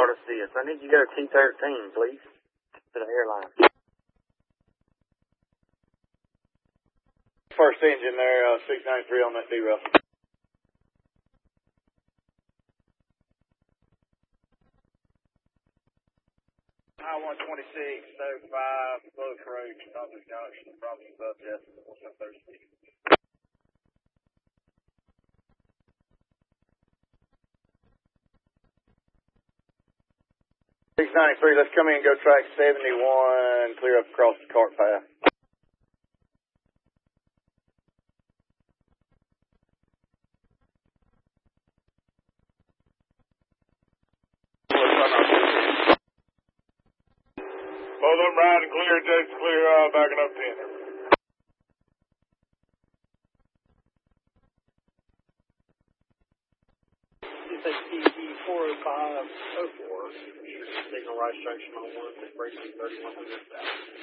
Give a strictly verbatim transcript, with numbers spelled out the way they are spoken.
start assist. I need you to go T thirteen, please, to the airline. First engine there, uh, six ninety-three on that derail. I one twenty-six, oh five, slow approach, Thompson Junction, Promise above Jessup, one thirty-six. six ninety-three, let's come in and go track seventy-one, clear up across the cart path. Both of them riding clear, Jake's clear, uh, backing up ten. You say P E four oh five oh four, signal right junction on one, breaking thirty-one hundred south.